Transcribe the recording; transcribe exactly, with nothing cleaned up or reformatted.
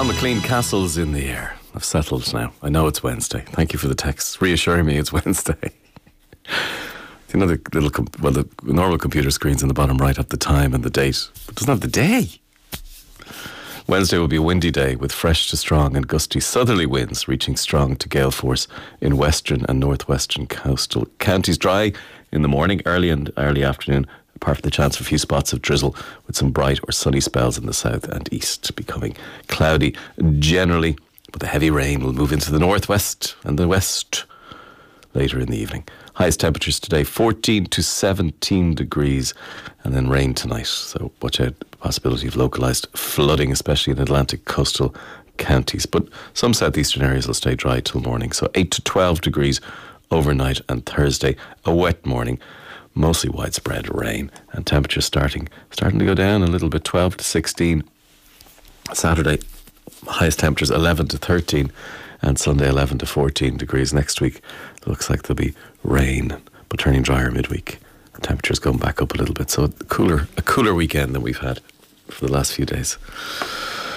John McLean, castles in the air. I've settled now. I know it's Wednesday. Thank you for the text reassuring me it's Wednesday. You know the little, com- well, the normal computer screens in the bottom right have the time and the date, but it doesn't have the day. Wednesday will be a windy day with fresh to strong and gusty southerly winds reaching strong to gale force in western and northwestern coastal counties. Dry in the morning, early and early afternoon, apart from the chance of a few spots of drizzle with some bright or sunny spells in the south and east, becoming cloudy generally, but the heavy rain will move into the northwest and the west later in the evening. Highest temperatures today, fourteen to seventeen degrees, and then rain tonight. So watch out, possibility of localised flooding, especially in Atlantic coastal counties. But some southeastern areas will stay dry till morning. So eight to twelve degrees overnight, and Thursday, a wet morning. Mostly widespread rain, and temperatures starting starting to go down a little bit, twelve to sixteen. Saturday, highest temperatures eleven to thirteen, and Sunday eleven to fourteen degrees. Next week, looks like there'll be rain, but turning drier midweek. Temperatures going back up a little bit, so a cooler, a cooler weekend than we've had for the last few days.